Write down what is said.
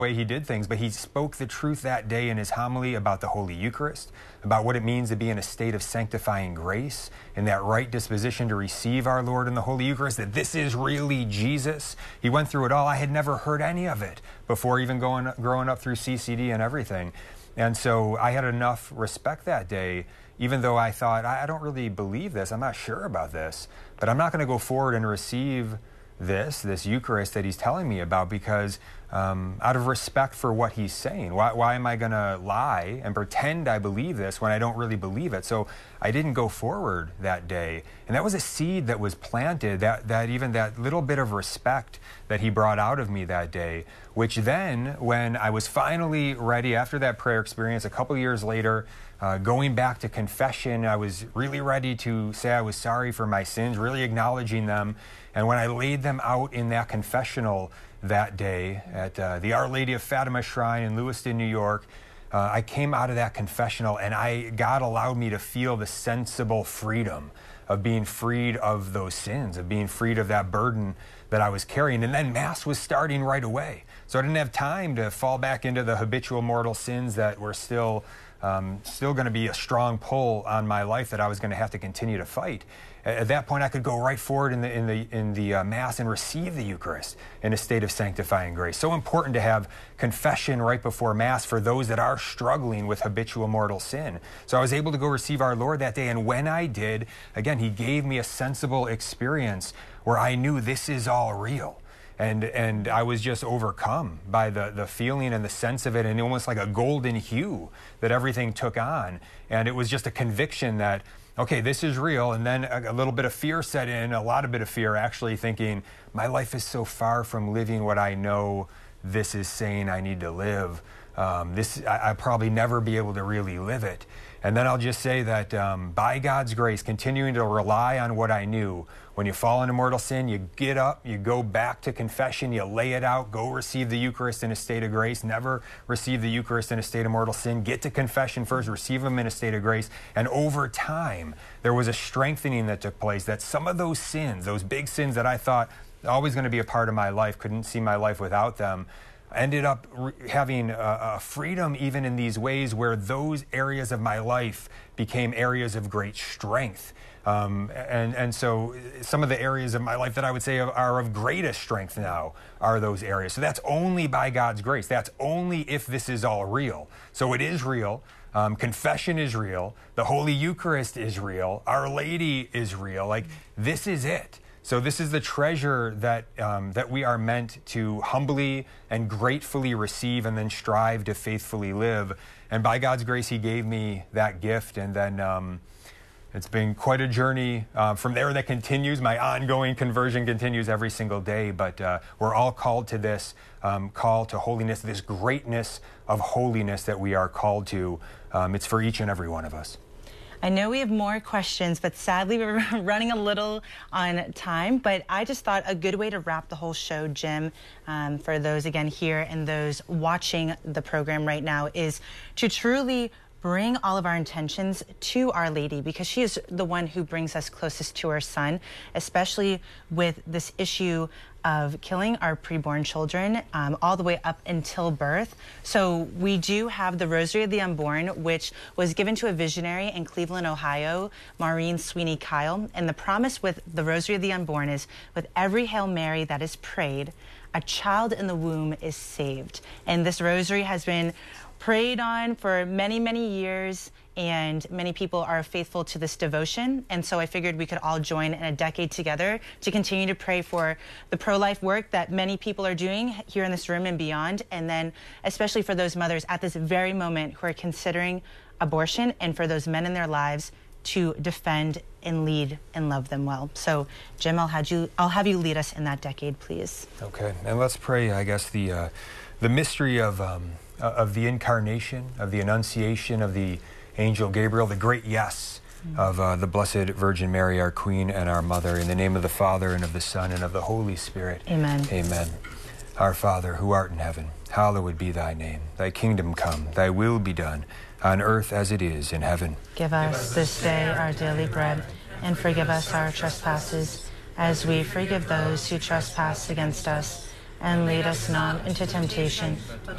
way he did things, but he spoke the truth that day in his homily about the Holy Eucharist, about what it means to be in a state of sanctifying grace and that right disposition to receive our Lord in the Holy Eucharist, that this is really Jesus. He went through it all. I had never heard any of it before even growing up through CCD and everything. And so I had enough respect that day, even though I thought, I don't really believe this, I'm not sure about this, but I'm not going to go forward and receive this Eucharist that he's telling me about, because out of respect for what he's saying. Why am I going to lie and pretend I believe this when I don't really believe it? So I didn't go forward that day. And that was a seed that was planted, that even that little bit of respect that he brought out of me that day, which then, when I was finally ready after that prayer experience, a couple years later, going back to confession, I was really ready to say I was sorry for my sins, really acknowledging them. And when I laid them out in that confessional that day at the Our Lady of Fatima Shrine in Lewiston, New York, I came out of that confessional and God allowed me to feel the sensible freedom of being freed of those sins, of being freed of that burden that I was carrying. And then Mass was starting right away. So I didn't have time to fall back into the habitual mortal sins that were still going to be a strong pull on my life that I was going to have to continue to fight. At that point, I could go right forward in the Mass and receive the Eucharist in a state of sanctifying grace. So important to have confession right before Mass for those that are struggling with habitual mortal sin. So I was able to go receive our Lord that day, and when I did, again, he gave me a sensible experience where I knew this is all real. And I was just overcome by the feeling and the sense of it, and almost like a golden hue that everything took on. And it was just a conviction that, okay, this is real. And then a little bit of fear set in, a lot of bit of fear, actually thinking, my life is so far from living what I know this is saying I need to live. I'll probably never be able to really live it. And then I'll just say that by God's grace, continuing to rely on what I knew, when you fall into mortal sin, you get up, you go back to confession, you lay it out, go receive the Eucharist in a state of grace, never receive the Eucharist in a state of mortal sin, get to confession first, receive them in a state of grace. And over time, there was a strengthening that took place, that some of those sins, those big sins that I thought always going to be a part of my life, couldn't see my life without them, ended up having a freedom even in these ways where those areas of my life became areas of great strength. And so some of the areas of my life that I would say are of greatest strength now are those areas. So that's only by God's grace. That's only if this is all real. So it is real. Confession is real. The Holy Eucharist is real. Our Lady is real. Like, this is it. So this is the treasure that we are meant to humbly and gratefully receive and then strive to faithfully live. And by God's grace, he gave me that gift. And then it's been quite a journey from there that continues. My ongoing conversion continues every single day. But we're all called to this call to holiness, this greatness of holiness that we are called to. It's for each and every one of us. I know we have more questions, but sadly we're running a little on time. But I just thought a good way to wrap the whole show, Jim, for those again here and those watching the program right now, is to truly bring all of our intentions to Our Lady, because she is the one who brings us closest to our Son, especially with this issue of killing our preborn children all the way up until birth. So we do have the Rosary of the Unborn, which was given to a visionary in Cleveland, Ohio, Maureen Sweeney Kyle. And the promise with the Rosary of the Unborn is, with every Hail Mary that is prayed, a child in the womb is saved. And this rosary has been prayed on for many, many years, and many people are faithful to this devotion. And so I figured we could all join in a decade together to continue to pray for the pro-life work that many people are doing here in this room and beyond, and then especially for those mothers at this very moment who are considering abortion, and for those men in their lives to defend and lead and love them well. So Jim, I'll have you lead us in that decade, please. Okay, and let's pray, I guess, the mystery of the incarnation, of the Annunciation of the Angel Gabriel, the great yes of the Blessed Virgin Mary, our Queen and our Mother. In the name of the Father, and of the Son, and of the Holy Spirit. Amen. Amen. Our Father, who art in heaven, hallowed be thy name. Thy kingdom come, thy will be done, on earth as it is in heaven. Give us this day our daily bread, and forgive us our trespasses, as we forgive those who trespass against us. And lead us not into temptation,